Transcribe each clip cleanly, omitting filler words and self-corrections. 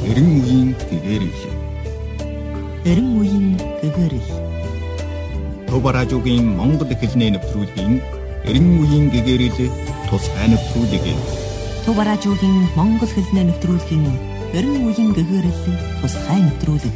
Эрен үеийн гэгэрэл. Эрен үеийн гэгэрэл. Төв радиогийн Монгол хэлний нэвтрүүлгийн Эрен үеийн гэгэрэл тусгай нэвтрүүлэг. Төв радиогийн Монгол хэлний нэвтрүүлгийн Эрен үеийн гэгэрэл тусгай нэвтрүүлэг.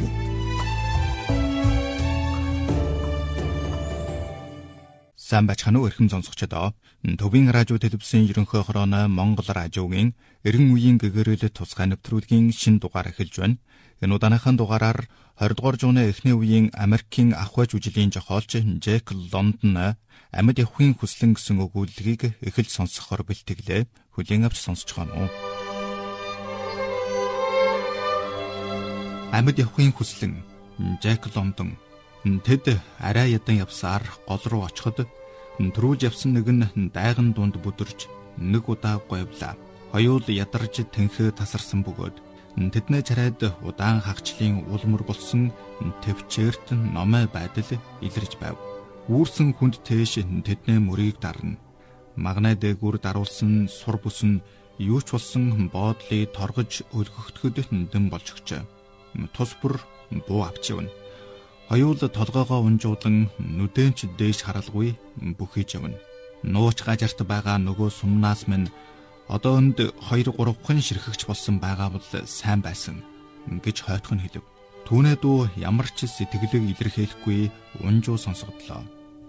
Сайн бачхана уу эрхэм сонсогчдоо. Төвийн радио телевизийн ерөнхий хорооны Монгол радиогийн Эрен үеийн гэгэрэл тусгай нэвтрүүлгийн шинэ дугаар эхэлж байна. Энэ удааныхаа дугаараар 20 дугаар зууны эхний үеийн Америкийн ахуйж үжилийн зохиолч Джек Лондон амьд явахын хүслэн гэсэн өгүүлэлгийг эхэлж сонсохоор бэлтгэлээ. Хүлээн авч сонсцгоно. Амьд явахын хүслэн Джек Лондон тэд арай ядан явсаар гол руу очиход түрүүлж явсан нэг нь дайган дунд бүдэрч нэг удаа говьлаа. Хоёул ядарч тэнхээ тасарсан бөгөөд тэдний царайд удаан хагчлын улмөр болсон төвчээрт номой байдал илэрж байв. Үүрсэн хүнд тээш тэдний мөрийг дарна. Магнай дээгүүр даруулсан сур бүс нь юу ч болсон боодлыг торгож өлгөхтөд дэм болж өгчээ. Тус бүр буу авч явна. Хоёул толгоогоо унжуулан нүдэнч дээш харалгүй бүхийж явна. Нууч гажарт байгаа нөгөө сумнаас минь одоо өнд 2-3 хэн ширхэгч болсон байгаа бол сайн байсан гэж хойтхон хэлв. Түүнээ дүү ямар ч сэтгэлэг илэрхийлэхгүй унжуу сонсогдлоо.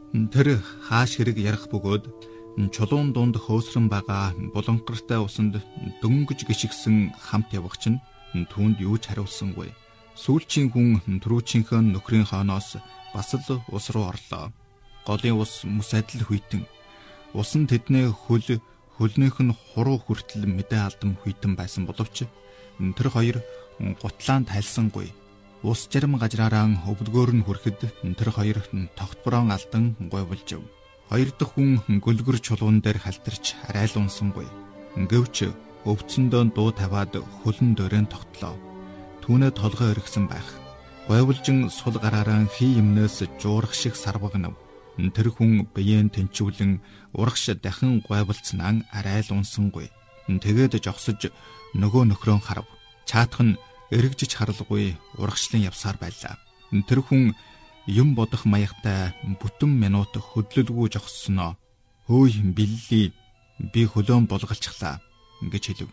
Тэр хааш хэрэг ярих бөгөөд чулуун дунд хөөсрөн байгаа булангартай усанд дөнгөж гიშгсэн хамт явагч нь түүнд юу ч хариулсангүй. Сүүлчийн хүн түрүүчийнхөө нөхрийн хойноос бас л ус руу орлоо. Голын ус мөс адил хүйтэн. Ус нь тэдний хөлнийх нь хуруу хүртэл мэдээ алдам хүйтэн байсан боловч тэр хоёр гутлаан тайлсангүй. Ус жарим гажраараа өвдгөөр нь хүрэхэд тэр хоёр тогтбороон алдан говьлж. Хоёр дахь хүн гөлгөр чулуун дээр халтарч арай л унсангүй. Гэвч өвцөндөө дуу таваад хөлн дөрөөн тогтлоо. Түүнээ толгой өргсөн байх. Говьлжин сул гараараа хий юмнаас жуурах шиг сарвагнав. Тэр хүн биеэн тэнчүүлэн урагш дахин говьлцнаа арай л унсангүй. Тэгээд жогсож нөгөө нөхрөө харав. Чаатах нь эргэжиж харалгүй урагшлан явсаар байлаа. Тэр хүн юм бодох маягтай бүтэн минут хөдлөлгүй жогссоноо. Хөөе Билли, би хөлөөн болголцглаа гэж хэлв.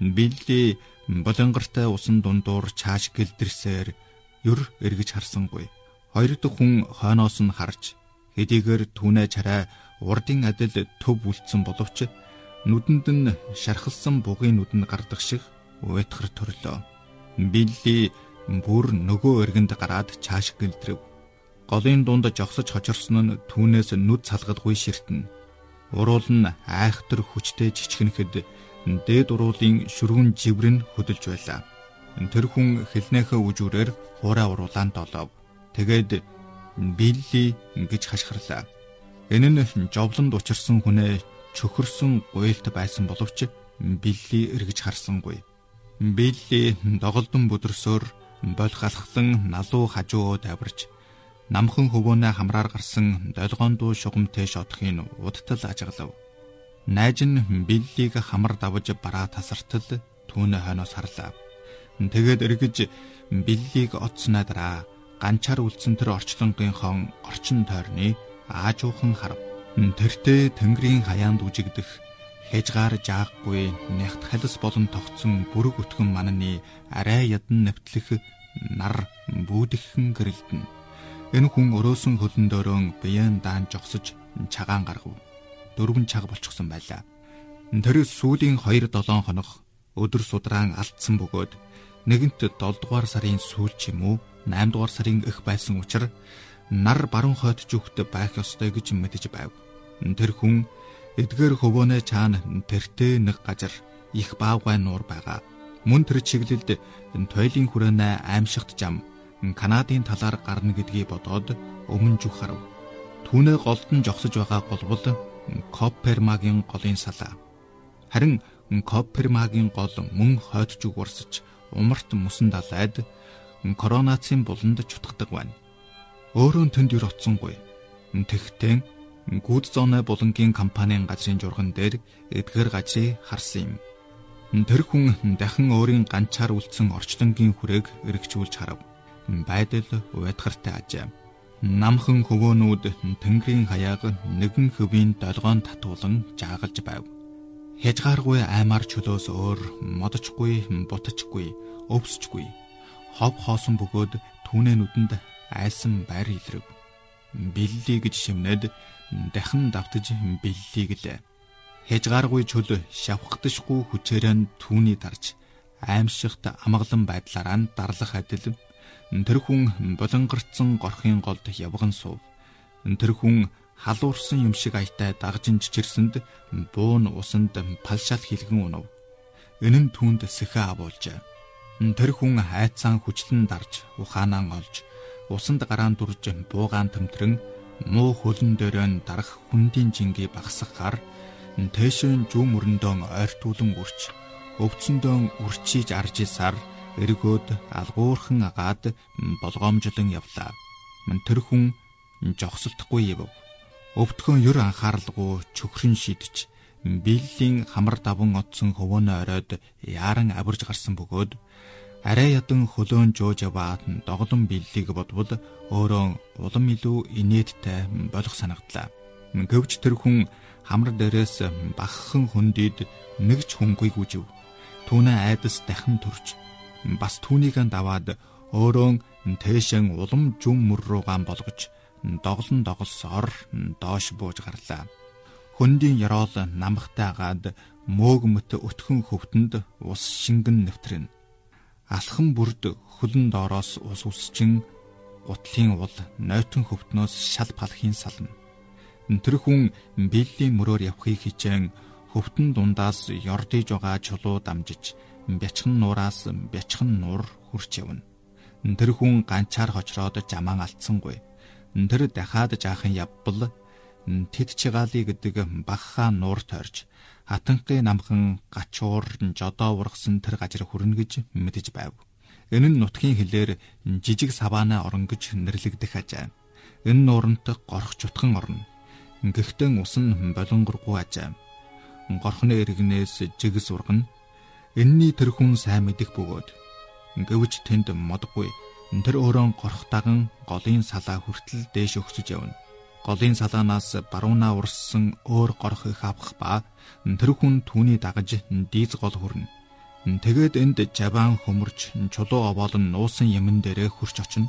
Билли болонгартай усан дундуур чааш гэлдэрсээр юр эргэж харсангүй. Хоёр дахь хүн хойноос нь харж хэдийгээр түүнээ чарай урдын адил төв үлдсэн боловч нүдэнд нь шархалсан бугын нүдэнд гардаг шиг уйтгар төрлөө. Билли бүр нөгөө эргэнд гараад чааш гэлдрэв. Голын дунд жогсож хожирсон нь түүнээс нүд салгадгүй ширтэн. Уруул нь айхтар хүчтэй жичгэнэхэд дээд уруулын шүрүүн живрэн хөдөлж байлаа. Тэр хүн хэлнээхээ үжүүрээр хуурай уруулаанд олов. Тэгээд Билли гэж хашгирлаа. Энэ нь жовлонд учирсан хүнээ чөхөрсөн гуйлт байсан боловч Билли эргэж харсангүй. Билли доголдон бүдэрсөөр болох алхлан налуу хажуу тавирч намхан хөвөөнөө хамраар гарсан долгоондуу шугамтэй шотхын удтал ажиглав. Найж нь Биллиг хамар давж бараа тасартал түүнээ хойноос харлаа. Тэгээд эргэж Биллиг отснаа дараа ганчаар үлдсэн тэр орчлонгийн хон орчин тойрны аажуухан харав. Тэртээ тэнгэрийн хаяанд үжигдэх хежгаар жааггүй нягт халис болон тогтсон бүрэг өтгөн манны арай ядан нэвтлэх нар бүүдгхэн гэрэлдэн. Энэ хүн өрөөсөн хөлн дөрөөн биеэн даан жогсож чагаан гаргав. 4 цаг болчихсон байлаа. Тэр сүүлийн 2-7 хоног өдөр судраан алдсан бөгөөд нэгэнт 7 дугаар сарын сүүл ч юм уу 8 дугаар сарын их байсан учраас нар баруун хойд зүгт байх ёстой гэж мэдэж байв. Тэр хүн эдгээр хөвөөнөө чаана тэртээ нэг газар их баавгай нуур байгаа. Мөн тэр чиглэлд тойлын хүрээнэ аимшигт зам Канадын талаар гарна гэдгийг бодоод өмнө зүг харав. Түүнээ голдон жогсож байгаа голбол Коппермагийн голын салаа. Харин Коппермагийн гол мөн хойд зүг урсаж умарт мөсөн далайд коронацийн буланд чутгадаг байна. Өөрөө тэнд юр оцсонгүй. Тэгтээ гүд зооны булангийн компанийн газрын журган дээр эдгээр газрыг харсан юм. Тэр хүн дахин өөрийн ганцаар үлдсэн орчлонгийн хүрээг эргчүүлж харав. Байдал уйдгартай ажээ. Намхан хөвөөнүүд тэнгэрийн хаяаг нэгэн хөвийн долгоон татуулан жаагалж байв. Хязгааргүй аймаар чөлөөс өөр модочгүй, бутачгүй, өвсчгүй. Хов хоосон бөгөөд түүний нүдэнд айсан байр илрэв. Биллий гэж шивнээд дахин давтаж биллийг л. Хязгааргүй чөл шавхдашгүй хүчээрэн түүний дарж аимшигт амгалан байдлаараа дарлах адил тэр хүн болонгорцсон горхийн голд явган суув. Тэр хүн халуурсан юм шиг аятай дагжин чичирсэнд буун усанд палшаал хилгэн унав. Энэ нь түүнд сэхэ авуулжээ. Тэр хүн хайцаан хүчлэн дарж ухаанаа олж усанд гараан дүрж буугаан тэмтрэн муу хөлн дээрэн дарах хүндийн жингээ багсахаар тэшэн зүү мөрөндөө ойртуулан үрч өвцөндөө үрчиж арж исаар эргөөд алгуурхан агаад болгоомжлон явлаа. Тэр хүн жогсолтгүй яв. Өвтгөн юр анхааралгүй чөхрөн шидэж биелийн хамар даван отсон хөвөөнө оройд яаран авирж гарсан бөгөөд арай ядан хөлөөн жууж яваад доглон биеллийг бодвол өөрөө улам илүү инээдтэй болох санагдлаа. Гэвч тэр хүн хамар дээрээс багхан хөндийд нэг ч хөнгүйг үжив. Түүнээ айдас дахин төрж бас түүнийг даваад өөрөө тэшэн улам жүм мөр руугаан болгож доглон доголсоор доош бууж гарлаа. Хөндийн ёроол намхтай агаад мөөг мэт өтгөн хөвтөнд ус шингэн нэвтрэн. Алхан бүрд хөлн доороос ус үсчин гутлын ул нойтон хөвтнөөс шал палхийн сална. Тэр хүн биелийн мөрөөр явахыг хичээн хөвтөн дундаас ёрдиж байгаа чулуу дамжиж бячхан нуураас бячхан нуур хурч явна. Тэр хүн ганчаар хожроод жамаан алдсангүй. Тэр дахиад жаахан явбал тэд чигаали гэдэг багхаа нуур тойрч хатанхын намхан гачуур жодоо ургасан тэр газар хүрнэ гэж мэдэж байв. Энэ нь нутгийн хэлээр жижиг саваана орон гэж нэрлэгдэх ажээ. Энэ нуурнт горх чутхан орно. Гэхдээ ус нь болонгоргүй ажээ. Горхны иргэнээс жигс ургана. Энэний тэр хүн сайн мэдих бөгөөд гэвч тэнд модгүй. Тэр өөрөө горх даган голын салаа хүртэл дээш өгсөж явна. Голын салаанаас баруунаа урссан өөр горх их авах ба тэр хүн түүний дагаж дийз гол хүрнэ. Тэгээд энд жаваан хөмөрч чулуу овоолон нуусан юмн дээрээ хурч очино.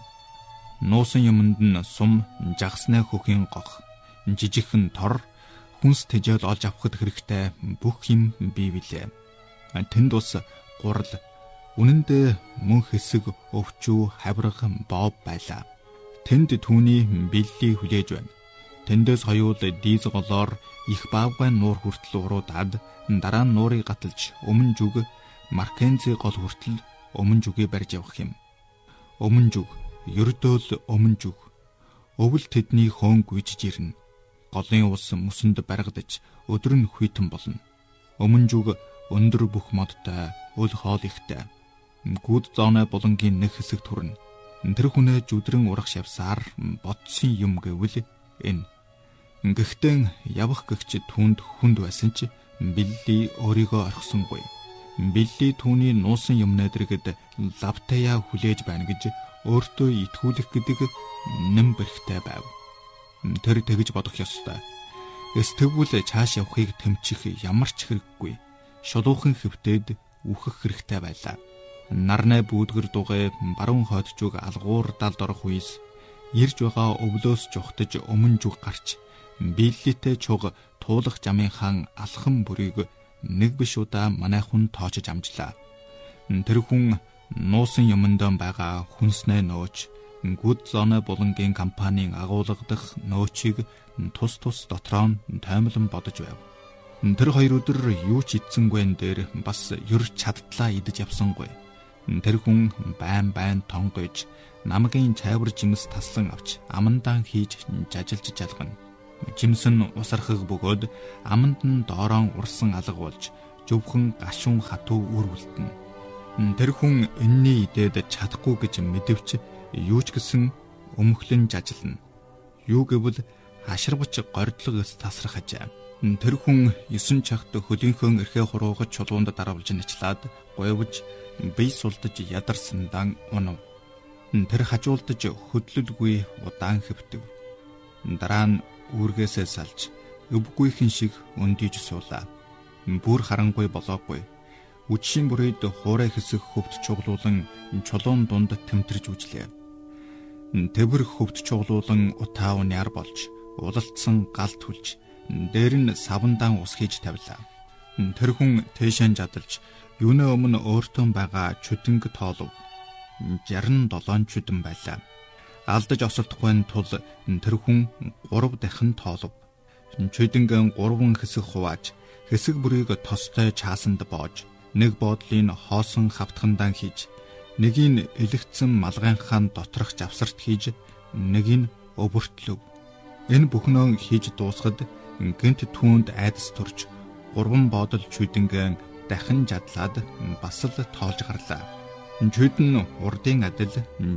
Нуусан юмнд нь сум, жагснаа хөхийн гох, жижигхэн тор, хүнс тэжээл олж авахд хэрэгтэй бүх юм бий билээ. Тэнд ус гурал, үнэндээ мөн хэсэг өвчүү хаврах боб байлаа. Тэнд түүний биллий хүлээж байна. Тэндээс хоёул дийз голоор их баавгай нуур хүртэл уруудаад дараа нь нуурыг гаталж өмнө зүг Маркензи гол хүртэл өмнө зүгээ барьж явах юм. Өмнө зүг, ердөөл өмнө зүг. Өвөл тэдний хөөн гүйжж ирнэ. Голын ус мөсөнд баргадаж өдөр нь хүйтэн болно. Өмнө зүг өндөр бүх модтой, өл хоол ихтэй. Гүд зооны булангийн нэг хэсэг төрнө. Тэр хүнээ зүдрэн урах шавсаар бодсон юм гэвэл энэ. Гэхдээ явах гэгч түүнд хүнд байсан ч Билли өөрийгөө орхисонгүй. Билли түүний нуусан юмнаа дэргэд лавтая хүлээж байна гэж өөртөө итгүүлэх гэдэг нэм бэрхтэй байв. Тэр тэгж бодох ёстой. Эстэгвэл цааш явахыг тэмчих ямар ч хэрэггүй. Шулуухан хөвтөд үхэх хэрэгтэй байлаа. Нарнай бүүдгэр дугай баруун хойд зүг алгуур далд орох үес ирж байгаа өвлөөс жухтаж өмнө зүг гарч Биллитэй чуг туулах жамынхан алхан бүрийг нэг биш удаа манайхун тоочж амжлаа. Тэр хүн нуусан юмд байгаа хүнснээ нөөч, гүд зооны булангийн компанийн агуулгадах нөөчийг тус дотроо нь таймлан бодож байв. Тэр хоёр өдөр юу ч идсэнгүй дээр бас ёр чадтлаа идэж явсангүй. Тэр хүн байн тонгойж намгийн чайвар жимс таслан авч амандаан хийж жажилж жалгана. Жимс нь усархаг бөгөөд аманд нь доороон урсан алга болж зөвхөн гашуун хатуу үр үлдэнэ. Тэр хүн энэний идээд чадахгүй гэж мэдвч юу ч гэсэн өмхлөн жажилна. Юу гэвэл хаширвч гордлог эс тасрах ажээ. Тэр хүн 9 чахт хөлийнхөө эрхээ хуруугаж чулуунд даравлж нэчлээд гойвж бие сулдаж ядарсандан унав. Тэр хажуулдаж хөдлөлгүй удаан хэвтэв. Дараа нь үүргээсээ салж өвгүйхэн шиг өндийж суулаа. Бүр харангүй болоогүй. Үдшийн бүрийд хуурай хэсэг хөвт чуглуулан чулуун дунд тэмтэрж үжлээ. Тэвэр хөвт чуглуулан утаа уняар болж улалцсан гал түлж дээр нь савандаан ус хийж тавилаа. Тэр хүн тэшэн жадалж юунэ өмнө өөртөө байгаа чүдэнг тоолов. 67 чүдэн байлаа. Алдаж осолдохгүй тул тэр хүн 3 дахин тоолов. Чүдэнгэн 3 хэсэг хувааж хэсэг бүрийг тостой чаасанд боож нэг боодлын хоосон хавтгандан хийж нэгийг элэгцэн малгайнхаан доторх завсарт хийж нэгийг өвөртлөв. Энэ бүхнөө хийж дуусгад гэнт түүнд айдас төрж 3 боодол чүдэнгэн дахин жадлаад бас л тоолж гарлаа. Чүдэн урдын адил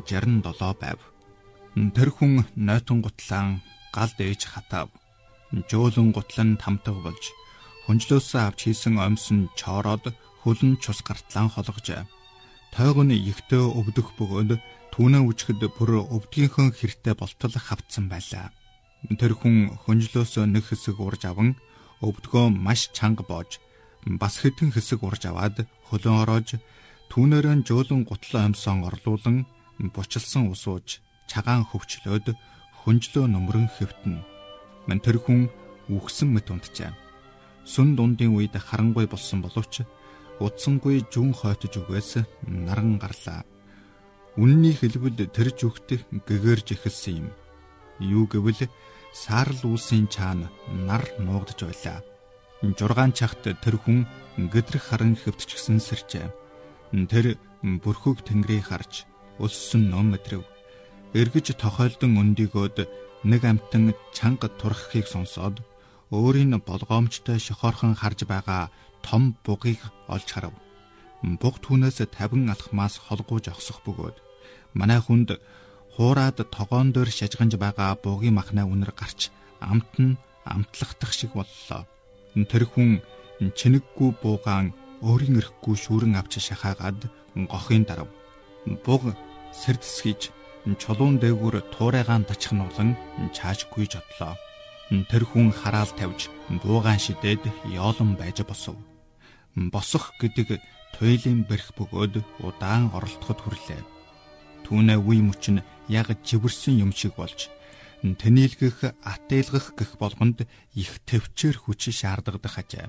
67 байв. Тэр хүн нойтон гутлаан гал дээж хатав. Жөөлөн гутлан тамтаг болж хүнжлөөсөө авч хийсэн өмсөн чороод хөлн цус гартлан хологжээ. Тойгон ихтэй өвдөх бөгөөд түүнээ үчгэд бүр өвдгийнхөө хэртэй болтол хавцсан байлаа. Тэр хүн хүнжлөөсөө нэг хэсэг урж аван өвдгөө маш чанга боож бас хэдэн хэсэг урж аваад хөлөн ороож түүнээрээ жөөлөн гутлаа өмсөн орлуулан бучилсан ус ууж чагаан хөвчлөөд хүнжлөө нөмрөн хэвтэн. Тэр хүн үхсэн мэт унтжээ. Сүн дундын үед харангуй болсон боловч утсангүй жүн хойтож өгөөс наран гарлаа. Үнний хэлбэл тэр зүгт гэгэрж эхэлсэн юм. Юу гэвэл саарл үүсийн чаана нар нуугдж байлаа. 6 чахт тэр хүн гэдрэх харан хэвтчихсэн сэржээ. Тэр бүрхөг тэнгэрийг харж өссөн ном мэдрэв. Эргэж тохойлдон өндийгөөд нэг амтан чанга турхахыг сонсоод өөрийн болгоомжтой шохоорхон харж байгаа том бугыг олж харав. Буг түүнээс 50 алхмаас холгууж огсох бөгөөд манай хүнд хуураад тогоон дээр шажганж байгаа бугийн махнаа үнэр гарч амт нь амтлахдах шиг боллоо. Тэр хүн чинэггүй буугаан өөрийн эрэхгүй шүүрэн авч шахаагаад гохын дарав. Буг сэрдэсгийж чулуун дээгүүр туурайгаан тачхнуулан чаажгүй жотлоо. Тэр хүн хараал тавьж буугаан шидээд яолон байж босов. Босох гэдэг туйлын бэрх бөгөөд удаан оролдоход хүрлээ. Түүнээ үе мөч нь яг живэрсэн юм шиг болж тэнэлгэх, атэлгэх гэх болгонд их төвчээр хүч шаардагдах ажээ.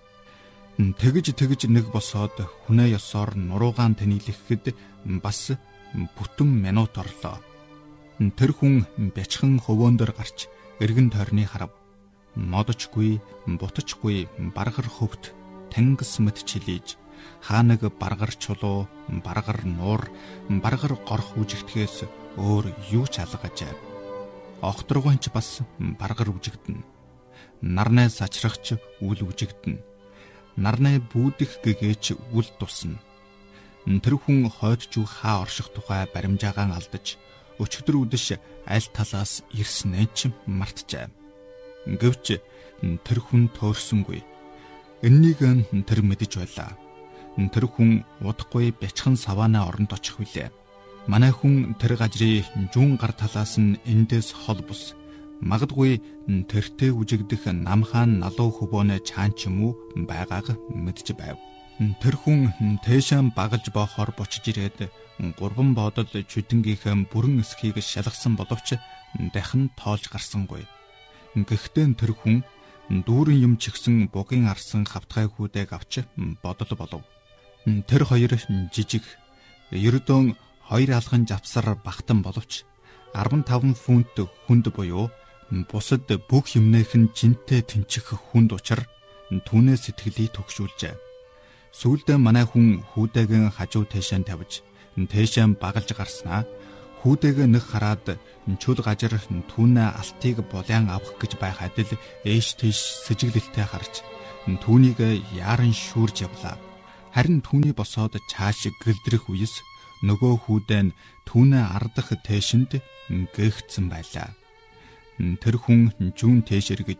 Тэгж нэг босоод хүнээ ёсоор нуруугаан тэнэлгэхэд бас бүтэн минут орлоо. Тэр хүн бячхан хөвөөн дээр гарч эргэн тойрны харав. Модочгүй, бутачгүй баргар хөвт тэнгис мэт чилээж хаанаг баргар чулуу, баргар нуур, баргар горх үжигдэхээс өөр юу ч алгажээ. Огторгуйч бас баргар үжигдэнэ. Нарнай сачрахч үл үжигдэнэ. Нарнай бүүдэх гэгээч үл тусна. Тэр хүн хойдж хаа орших тухай баримжаагаан алдаж өчигдөр үдэш аль талаас ирснээ ч мартжээ. Гэвч тэр хүн төөрсөнгүй. Энэнийг тэр мэдэж байлаа. Тэр хүн удахгүй бячхан саваана оронд очих билээ. Манай хүн тэр газрын жүүн гар талаас нь эндээс хол бус. Магадгүй тэртээ үжигдэх намхаан налуу хөвөөнө чаан ч юм уу байгааг мэдж байв. Тэр хүн тэшэн багаж боохоор бочиж ирээд 3 боодол чүдэнгийнхээ бүрэн эсхийг шалгасан боловч дахин тоолж гарсангүй. Гэхдээ тэр хүн дүүрэн юм чигсэн бугийн арсан хавтгай хүйдэг авч бодол болов. Тэр хоёр жижиг ердөө 2 алган завсар багтан боловч 15 фунт хүнд буюу бусад бүх юмнийх нь жинтэй тэнцэх хүнд учраа түүнээ сэтгэлийг төгшүүлжээ. Сүүлдээ манай хүн хүйдээгэн хажуу тэшэн тавьж тэшэн багалж гарснаа хүйдээг нэг хараад чөл гажир түүнээ алтыг булаан авах гэж байхад л ээш тийш сэжиглэлтэй харж түүнийг яаран шүүрж явлаа. Харин түүний босоод чааш гэлдрэх үес нөгөө хүйдэн түүнээ ардах тэшэнд гээгцэн байлаа. Тэр хүн жүүн тэшэр гэж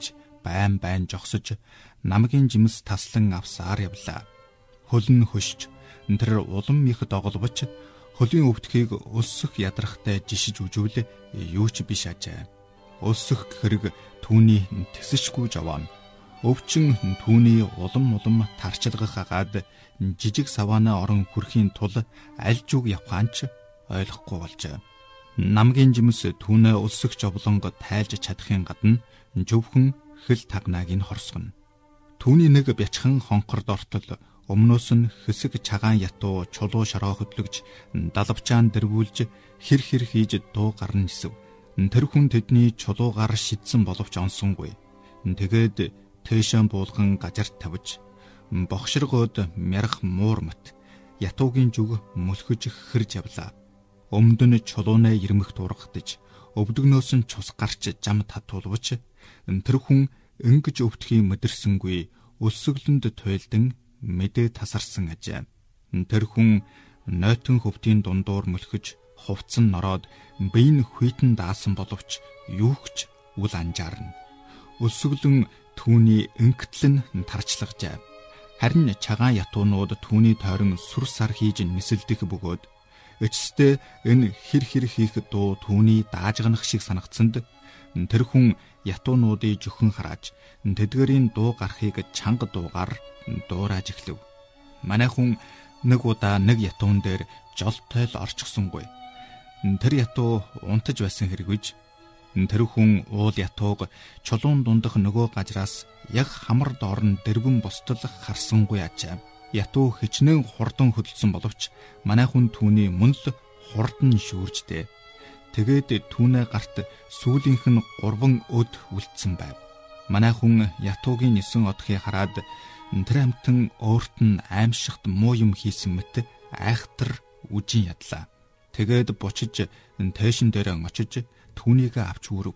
байн жогсож намгийн жимс таслан авсаар явлаа. Хөл нь хөшж тэр улам их доголбоч хөлийн өвтгийг өлсөх ядрахтай жишиж үжүүл юу ч биш ажээ. Өлсөх хэрэг түүний тэсэшгүй жавaan. Өвчин түүний улам тарчилгах агаад жижиг саваана орон хүрхийн тул аль зүг явхаанч ойлгохгүй болжээ. Намгийн жимс түүнээ өлсөх жовлонго тайлж чадахын гадна зөвхөн хэл тагнааг нь хорсгоно. Түүний нэг бячхан хонхорд ортол өмнөөс нь хэсэг чагаан ятуу чулуу шороо хөдлөгж далавчаан дэргүүлж хэр хийж дуу гарна нисв. Тэр хүн тэдний чулуугаар шидсэн боловч онсонгүй. Тэгээд тэшэн буулган гажарт тавьж бохширгоод мярах муур мот ятуугийн зүг мөлхөж хэрж явлаа. Өмд нь чулуунаа ирмэх дургадж өвдөгнөөс нь цус гарч жам татуулвч тэр хүн ингэж өвтхий мэдэрсэнгүй өлсөглөнд туйлдан мэдээ тасарсан ажээ. Тэр хүн нойтон хөвтийн дундуур мөлхөж хувцсан нороод бие нь хүйтэн даасан боловч юугч үл анжаарна. Өлсөглөн түүний ингэтлэн тарчлагжээ. Харин чагаан ятуунууд түүний тойрон сүр сар хийж нисэлдэх бөгөөд эцэстээ энэ хэр хийх дуу түүний даажганах шиг санагдсанд тэр хүн ятуунуудыг жөхөн харааж тэдгэрийн дуу гарахыг чанга дуугаар дуурайж эхлэв. Манай хүн нэг удаа нэг ятуун дээр жолтой л орчихсонгүй. Тэр ятуу унтаж байсан хэрэгвэж тэр хүн уул ятууг чулуун дундах нөгөө гажраас яг хамар доор нь дэрвэн бостол харсангүй ажээ. Ятуу хичнээн хурдан хөдөлсөн боловч манай хүн түүний мөн л хурдан шүүржтэй. Тэгээд түүнээ гарт сүүлийнх нь 3 өд үлдсэн байв. Манай хүн ятуугийн нисэн одохыг хараад тэр амтан өөрт нь аимшигт муу юм хийсэн мэт айхтар үжин ядлаа. Тэгээд бучиж тэшин дээр очиж түүнийг авч үүрв.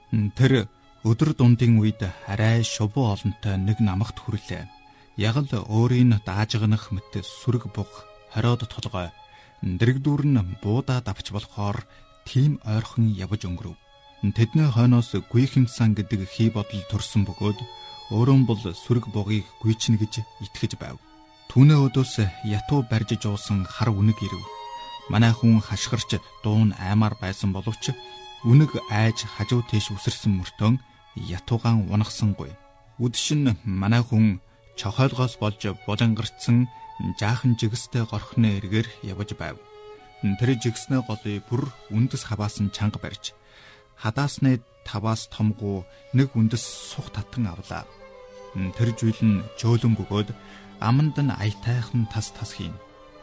Тэр өдөр дундын үед арай шувуу олонтой нэг намагт хүрлээ. Яг л өөрийн даажганах мэт сүрэг буг хориод толгой дэрэгдүүр нь буудаад авч болохоор тийм ойрхон явж өнгөрөв. Тэдний хойноос гүйхэмсэн гэдэг хий бодол төрсөн бөгөөд өөрөө бол сүрэг бугийг гүйчнэ гэж итгэж байв. Түүнээ өдөөс ятуу барьж жуусан хар үнэг ирэв. Манай хүн хашгирч дуун аймаар байсан боловч үнэг айж хажуу тийш үсэрсэн мөртөө ятуугаан унахсангүй. Үдшин манай хүн чохойлгоос болж булангарцсан жаахан жигстэй горхны эргээр явж байв. Тэр жигснээ голыг бүр үндэс хаваасан чанга барьж хадаасны таваас томгуу нэг үндэс сух татан авлаа. Тэр зүйл нь жөөлөн бөгөөд аманд нь аятайхан тас хийн.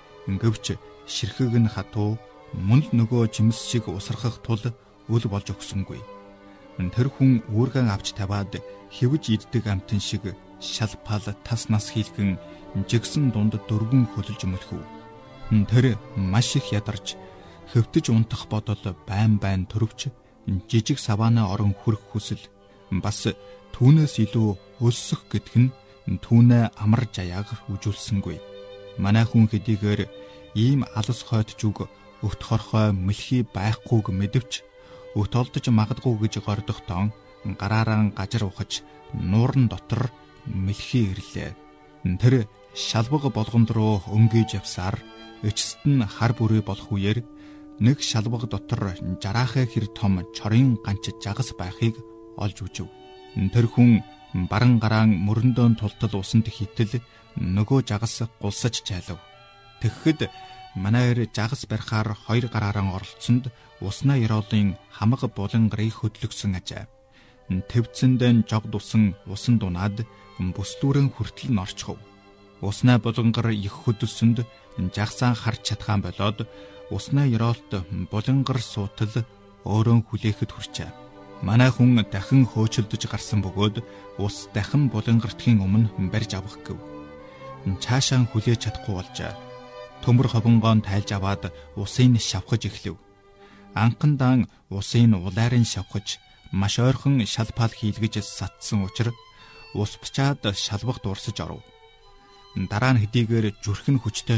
Гэвч ширхэг нь хатуу мөн л нөгөө жимс шиг усрахах тул үл болж өгсөнгүй. Тэр хүн үүргэн авч таваад хэвж иддэг амтэн шиг шалпал тас нас хийлгэн жигсэн дунд дөрвөн хөлж мөлхөв. Тэр маш их ядарч хөвтөж унтах бодол байн төрөвч жижиг саваана орон хүрх хүсэл бас түүнээс илүү өлсөх гэдг нь түүнээ амар жаяаг үжүүлсэнгүй. Манай хүн хэдийгээр ийм алс хойд зүг өгт хорхой мэлхий байхгүйг мэдвч өгт олдож магадгүй гэж гордохтон гараараа гажар ухаж нууран дотор мэлхий ирлээ. Тэр шалбаг болгонд руу өнгөж явсаар эцэст нь хар бүрээ болох үеэр нэг шалбаг дотор жараахаа хэр том чорын ганч жагас байхыг олж үзв. Тэр хүн баран гараан мөрөндөө тултал усанд хитэл нөгөө жагас гулсаж чайлав. Тэгэхэд манайр жагас барихаар 2 гараараа оролцсонд уснаа ёроолын хамаг булан гарыг хөдлөгсөн ажээ. Тэвцэндэн жогд усан дунаад бүслүүрэн хүртэл нь орчихов. Уснаа булангар их хөдөлсөнд жагсаан харж чадхаан болоод уснаа ёроолт булангар суутал өөрөө хүлээхэд хүрчээ. Манай хүн дахин хөөчөлдөж гарсан бөгөөд ус дахин булангартхийн өмнө барьж авах гэв. Цаашаа хүлээж чадахгүй болжээ. Төмөр ховонгоон тайлж аваад усыг шавхаж эхлэв. Анхандан усыг улайрын шавхаж маш ойрхон шалпаал хийлгэж сатсан учраас ус бчаад шалбах дурсаж оров. Дараа нь хэдийгээр зүрхэн хүчтэй